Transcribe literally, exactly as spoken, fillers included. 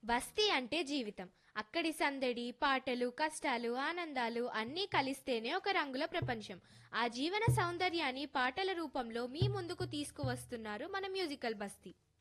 బస్తీ అంటే జీవితం. అక్కడి సందడి, పాటలు, కష్టాలు, ఆనందాలు అన్నీ కలిస్తేనే ఒక రంగుల ప్రపంచం. ఆ జీవన సౌందర్యాన్ని పాటల రూపంలో మీ ముందుకు తీసుకువస్తున్నారు మన మ్యూజికల్ బస్తీ.